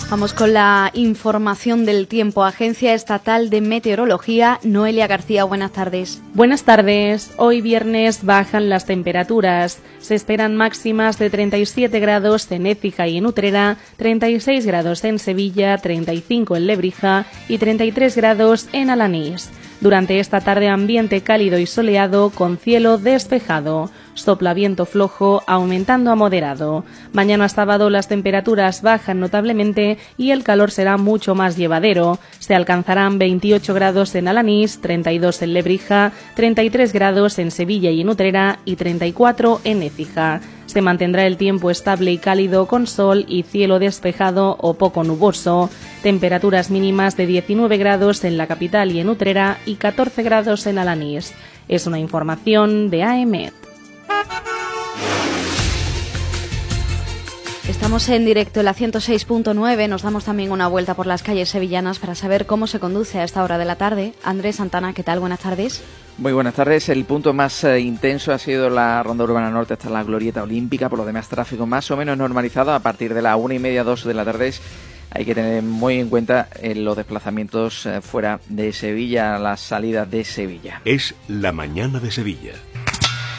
Vamos con la información del tiempo. Agencia Estatal de Meteorología, Noelia García, buenas tardes. Buenas tardes. Hoy viernes bajan las temperaturas. Se esperan máximas de 37 grados en Écija y en Utrera, 36 grados en Sevilla, 35 en Lebrija y 33 grados en Alanís. Durante esta tarde ambiente cálido y soleado con cielo despejado. Sopla viento flojo aumentando a moderado. Mañana sábado las temperaturas bajan notablemente y el calor será mucho más llevadero. Se alcanzarán 28 grados en Alanís, 32 en Lebrija, 33 grados en Sevilla y en Utrera y 34 en Écija. Se mantendrá el tiempo estable y cálido con sol y cielo despejado o poco nuboso. Temperaturas mínimas de 19 grados en la capital y en Utrera y 14 grados en Alanís. Es una información de AEMET. Estamos en directo en la 106.9, nos damos también una vuelta por las calles sevillanas para saber cómo se conduce a esta hora de la tarde. Andrés Santana, ¿qué tal? Buenas tardes. Muy buenas tardes. El punto más intenso ha sido la Ronda Urbana Norte hasta la Glorieta Olímpica. Por lo demás, tráfico más o menos normalizado a partir de la 1:30, 2 de la tarde. Hay que tener muy en cuenta los desplazamientos fuera de Sevilla, las salidas de Sevilla. Es la mañana de Sevilla.